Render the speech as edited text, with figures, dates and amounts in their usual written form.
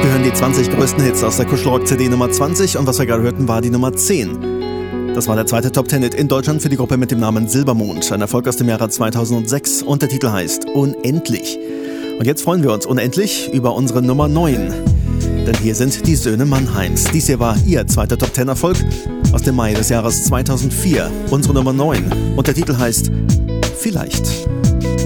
Wir hören die 20 größten Hits aus der Kuschelrock-CD Nummer 20 und was wir gerade hörten, war die Nummer 10. Das war der zweite Top-10-Hit in Deutschland für die Gruppe mit dem Namen Silbermond, ein Erfolg aus dem Jahre 2006 und der Titel heißt Unendlich. Und jetzt freuen wir uns unendlich über unsere Nummer 9. Denn hier sind die Söhne Mannheims. Dies hier war ihr zweiter Top-10-Erfolg aus dem Mai des Jahres 2004. Unsere Nummer 9. Und der Titel heißt Vielleicht.